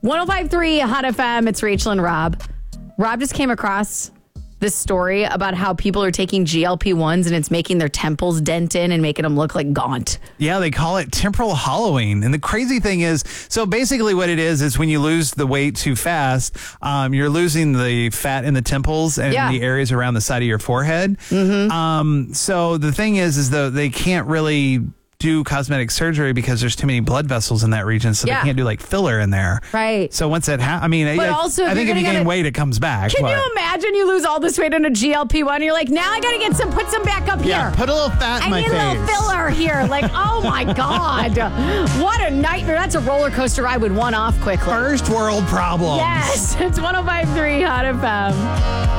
105.3 Hot FM. It's Rachel and Rob. Rob just came across this story about how people are taking GLP-1s and it's making their temples dent in and making them look like gaunt. Yeah, they call it temporal hollowing. And the crazy thing is, so basically what it is when you lose the weight too fast, you're losing the fat in the temples and the areas around the side of your forehead. So the thing is though they can't really do cosmetic surgery because there's too many blood vessels in that region, so they can't do like filler in there. Right. So once that I think if you gain weight, it comes back. Can you imagine you lose all this weight on a GLP-1? You're like, now I got to put some back up here. Put a little fat in my face. I need a little filler here. Like, oh my God. What a nightmare. That's a roller coaster I would want off quickly. First world problems. Yes. It's 105.3 Hot FM.